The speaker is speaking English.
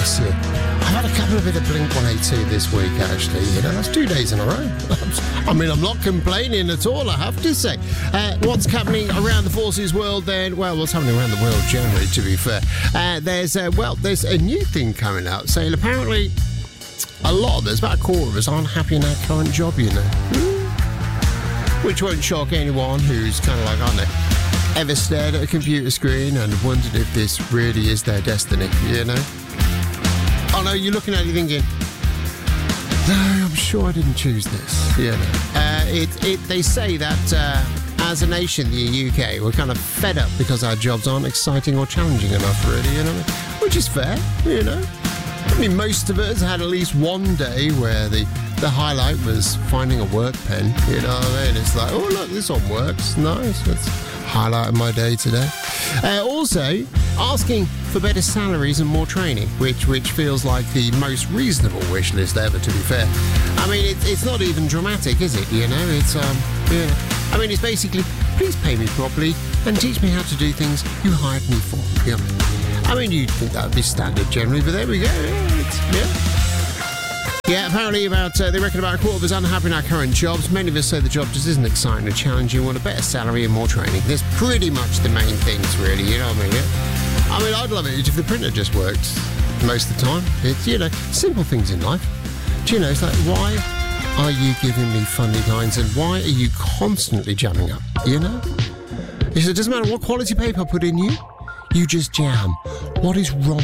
bless you. I've had a couple of bit of Blink-182 this week, actually. You know, that's 2 days in a row. I mean, I'm not complaining at all, I have to say. What's happening around the forces world then? Well, what's happening around the world generally, to be fair. There's a new thing coming out saying apparently a lot of us, about a quarter of us, aren't happy in our current job, you know. Which won't shock anyone who's kind of like, I don't know, ever stared at a computer screen and wondered if this really is their destiny, you know? Oh no, you're looking at it thinking, no, I'm sure I didn't choose this. You know, they say that as a nation, the UK, we're kind of fed up because our jobs aren't exciting or challenging enough, really, you know, which is fair, you know. I mean, most of us had at least one day where the highlight was finding a work pen, you know what I mean? It's like, oh, look, this one works. Nice. That's highlight of my day today. Also, asking for better salaries and more training, which feels like the most reasonable wish list ever, to be fair. I mean, it's not even dramatic, is it? You know, it's, yeah. I mean, it's basically, please pay me properly and teach me how to do things you hired me for. Yeah. I mean, you'd think that would be standard generally, but there we go. Yeah, apparently they reckon about a quarter of us unhappy in our current jobs. Many of us say the job just isn't exciting or challenging, want a better salary and more training. There's pretty much the main things, really, you know what I mean? Yeah? I mean, I'd love it if the printer just worked most of the time. It's, you know, simple things in life. Do you know, it's like, why are you giving me funny lines and why are you constantly jamming up, you know? It doesn't matter what quality paper I put in you, you just jam. What is wrong